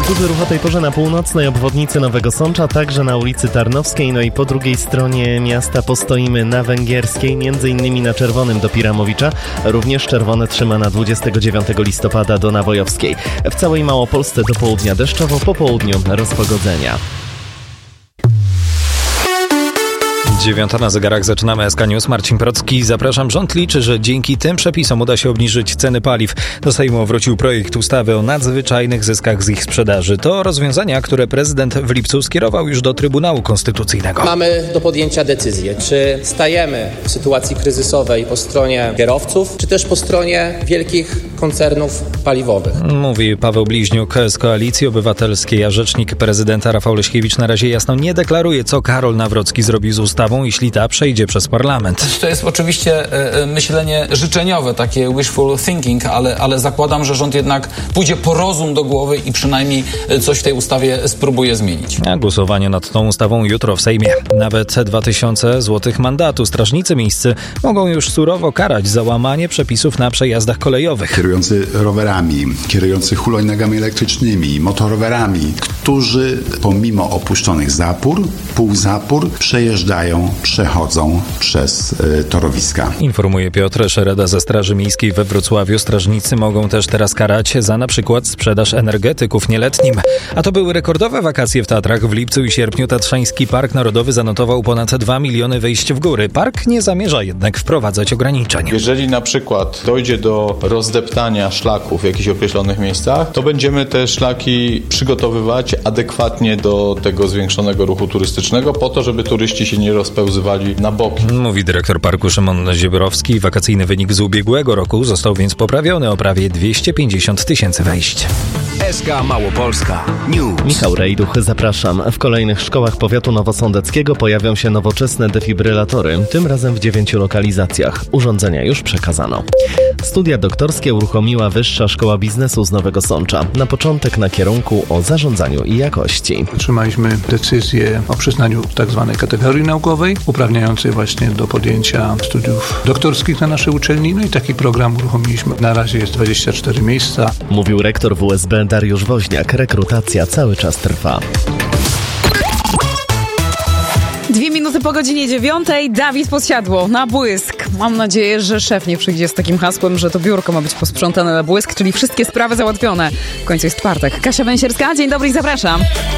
Duży ruch o tej porze na północnej obwodnicy Nowego Sącza, także na ulicy Tarnowskiej, no i po drugiej stronie miasta postoimy na Węgierskiej, m.in. na Czerwonym do Piramowicza, również czerwone trzyma na 29 listopada do Nawojowskiej. W całej Małopolsce do południa deszczowo, po południu rozpogodzenia. 9 na zegarach, zaczynamy SK News. Marcin Procki, zapraszam. Rząd liczy, że dzięki tym przepisom uda się obniżyć ceny paliw. Do Sejmu wrócił projekt ustawy o nadzwyczajnych zyskach z ich sprzedaży. To rozwiązania, które prezydent w lipcu skierował już do Trybunału Konstytucyjnego. Mamy do podjęcia decyzję, czy stajemy w sytuacji kryzysowej po stronie kierowców, czy też po stronie wielkich koncernów paliwowych. Mówi Paweł Bliźniuk z Koalicji Obywatelskiej, a rzecznik prezydenta Rafał Leśkiewicz na razie jasno nie deklaruje, co Karol Nawrocki zrobi z ustawą, jeśli ta przejdzie przez parlament. To jest oczywiście myślenie życzeniowe, takie wishful thinking, ale zakładam, że rząd jednak pójdzie po rozum do głowy i przynajmniej coś w tej ustawie spróbuje zmienić. A głosowanie nad tą ustawą jutro w Sejmie. Nawet 2000 zł mandatu. Strażnicy miejscy mogą już surowo karać za łamanie przepisów na przejazdach kolejowych. Kierujący rowerami, kierujący hulajnogami elektrycznymi, motorowerami, którzy pomimo opuszczonych zapór, półzapór przechodzą przez torowiska. Informuje Piotr Szereda ze Straży Miejskiej we Wrocławiu. Strażnicy mogą też teraz karać za na przykład sprzedaż energetyków nieletnim. A to były rekordowe wakacje w Tatrach. W lipcu i sierpniu Tatrzański Park Narodowy zanotował ponad 2 miliony wejść w góry. Park nie zamierza jednak wprowadzać ograniczeń. Jeżeli na przykład dojdzie do rozdeptania szlaków w jakichś określonych miejscach, to będziemy te szlaki przygotowywać adekwatnie do tego zwiększonego ruchu turystycznego, po to, żeby turyści się nie rozpełzywali na boki. Mówi dyrektor parku Szymon Ziebrowski. Wakacyjny wynik z ubiegłego roku został więc poprawiony o prawie 250 000 wejść. SK Małopolska News. Michał Rejduch, zapraszam. W kolejnych szkołach powiatu nowosądeckiego pojawią się nowoczesne defibrylatory, tym razem w 9 lokalizacjach. Urządzenia już przekazano. Studia doktorskie uruchomiła Wyższa Szkoła Biznesu z Nowego Sącza. Na początek na kierunku o zarządzaniu i jakości. Otrzymaliśmy decyzję o przyznaniu tzw. kategorii naukowej, uprawniającej właśnie do podjęcia studiów doktorskich na naszej uczelni. No i taki program uruchomiliśmy. Na razie jest 24 miejsca. Mówił rektor WSB Dariusz Woźniak. Rekrutacja cały czas trwa. 2 minuty po godzinie 9. Dawid Podsiadło na błysk. Mam nadzieję, że szef nie przyjdzie z takim hasłem, że to biurko ma być posprzątane na błysk, czyli wszystkie sprawy załatwione. W końcu jest czwartek. Kasia Węsierska, dzień dobry i zapraszam.